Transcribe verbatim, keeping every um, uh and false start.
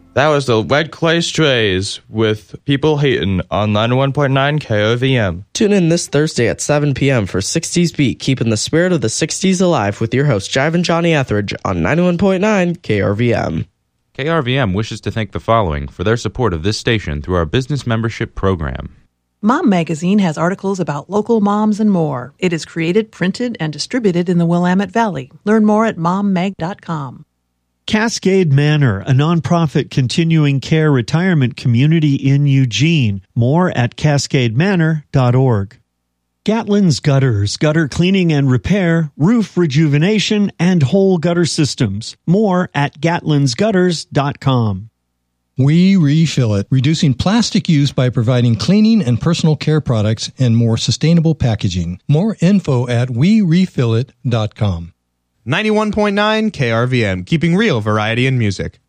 That was the Wet Clay Strays with People Hatin' on ninety-one point nine K O V M. Tune in this Thursday at seven p.m. for sixties Beat, keeping the spirit of the sixties alive with your host, Jive and Johnny Etheridge on ninety-one point nine K R V M. K R V M wishes to thank the following for their support of this station through our business membership program. Mom Magazine has articles about local moms and more. It is created, printed, and distributed in the Willamette Valley. Learn more at mom mag dot com. Cascade Manor, a nonprofit continuing care retirement community in Eugene. More at cascade manor dot org. Gatlin's Gutters, gutter cleaning and repair, roof rejuvenation, and whole gutter systems. More at gatlins gutters dot com. We Refill It, reducing plastic use by providing cleaning and personal care products and more sustainable packaging. More info at we refill it dot com. ninety-one point nine K R V M, keeping real variety in music.